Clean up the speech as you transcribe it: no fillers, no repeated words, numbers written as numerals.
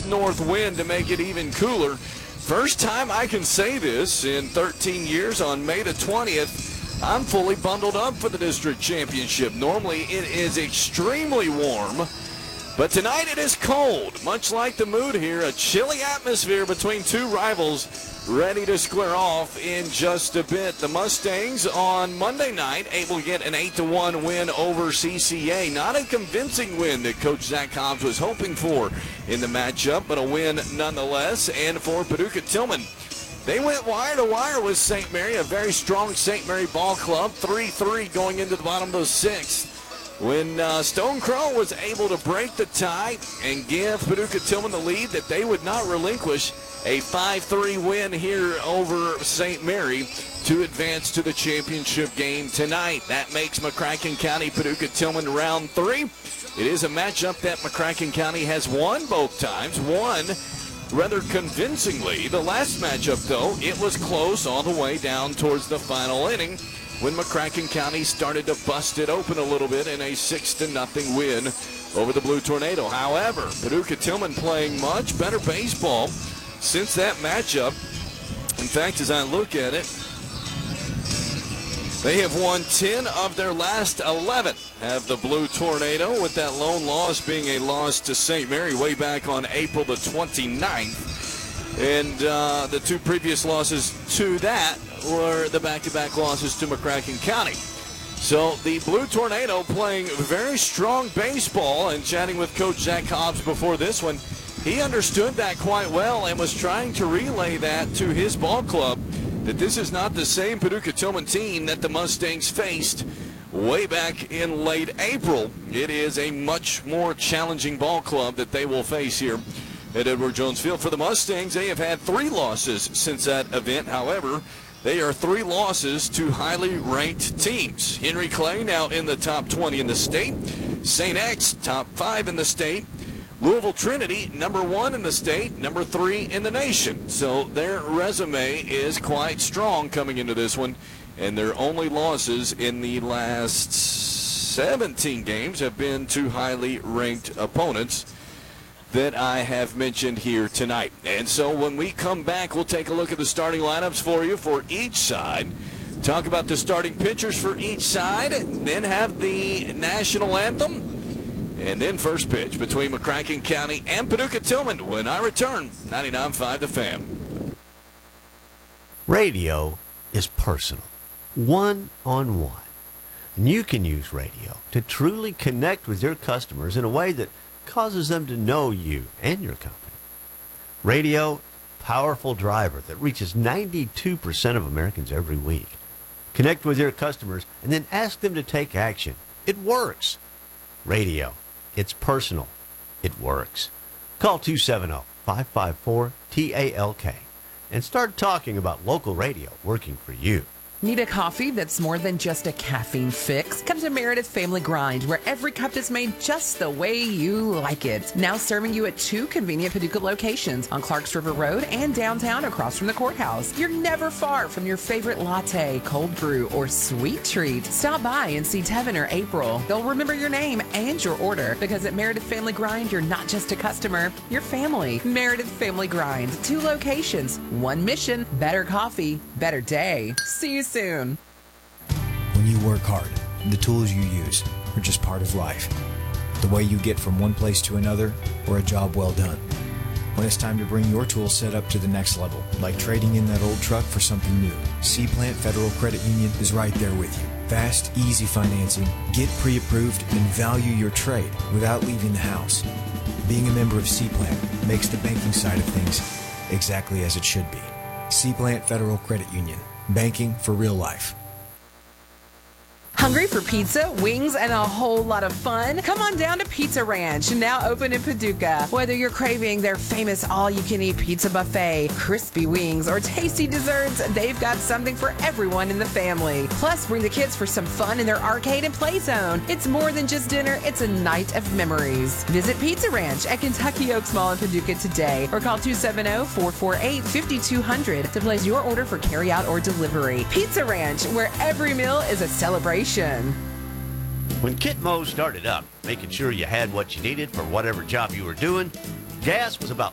west north wind to make it even cooler. First time I can say this in 13 years. On May the 20th, I'm fully bundled up for the district championship. Normally it is extremely warm, but tonight it is cold. Much like the mood here, a chilly atmosphere between two rivals ready to square off in just a bit. The Mustangs on Monday night able to get an 8-1 win over CCA. Not a convincing win that Coach Zach Hobbs was hoping for in the matchup, but a win nonetheless. And for Paducah Tillman, they went wire to wire with St. Mary, a very strong St. Mary ball club, 3-3 going into the bottom of the sixth, when Stone Crow was able to break the tie and give Paducah Tillman the lead that they would not relinquish. A 5-3 win here over St. Mary to advance to the championship game tonight. That makes McCracken County Paducah Tillman round 3. It is a matchup that McCracken County has won both times, won rather convincingly. The last matchup, though, it was close all the way down towards the final inning when McCracken County started to bust it open a little bit in a 6-0 win over the Blue Tornado. However, Paducah Tillman playing much better baseball since that matchup. In fact, as I look at it, they have won 10 of their last 11, have the Blue Tornado, with that lone loss being a loss to St. Mary way back on April the 29th. And the two previous losses to that were the back-to-back losses to McCracken County. So the Blue Tornado playing very strong baseball, and chatting with Coach Zach Hobbs before this one, he understood that quite well and was trying to relay that to his ball club, that this is not the same Paducah Tillman team that the Mustangs faced way back in late April. It is a much more challenging ball club that they will face here at Edward Jones Field. For the Mustangs, they have had 3 losses since that event. However, they are 3 losses to highly ranked teams. Henry Clay now in the top 20 in the state. St. X, top 5 in the state. Louisville Trinity, number 1 in the state, number 3 in the nation. So their resume is quite strong coming into this one, and their only losses in the last 17 games have been to highly ranked opponents that I have mentioned here tonight. And so when we come back, we'll take a look at the starting lineups for you for each side, talk about the starting pitchers for each side, then have the national anthem, and then first pitch between McCracken County and Paducah Tillman when I return. 99.5 The Fan. Radio is personal, one-on-one. And you can use radio to truly connect with your customers in a way that causes them to know you and your company. Radio, powerful driver that reaches 92% of Americans every week. Connect with your customers and then ask them to take action. It works. Radio. It's personal. It works. Call 270-554-TALK and start talking about local radio working for you. Need a coffee that's more than just a caffeine fix? Come to Meredith Family Grind, where every cup is made just the way you like it. Now serving you at 2 convenient Paducah locations on Clarks River Road and downtown across from the courthouse. You're never far from your favorite latte, cold brew, or sweet treat. Stop by and see Tevin or April. They'll remember your name and your order, because at Meredith Family Grind, you're not just a customer, you're family. Meredith Family Grind, 2 locations, 1 mission, better coffee, better day. See you soon. When you work hard, the tools you use are just part of life. The way you get from one place to another, or a job well done. When it's time to bring your tool set up to the next level, like trading in that old truck for something new, Seaplant Federal Credit Union is right there with you. Fast, easy financing, get pre-approved, and value your trade without leaving the house. Being a member of Seaplant makes the banking side of things exactly as it should be. Seaplant Federal Credit Union. Banking for real life. Hungry for pizza, wings, and a whole lot of fun? Come on down to Pizza Ranch, now open in Paducah. Whether you're craving their famous all-you-can-eat pizza buffet, crispy wings, or tasty desserts, they've got something for everyone in the family. Plus, bring the kids for some fun in their arcade and play zone. It's more than just dinner, it's a night of memories. Visit Pizza Ranch at Kentucky Oaks Mall in Paducah today, or call 270-448-5200 to place your order for carryout or delivery. Pizza Ranch, where every meal is a celebration. When Kit Mo started up, making sure you had what you needed for whatever job you were doing, gas was about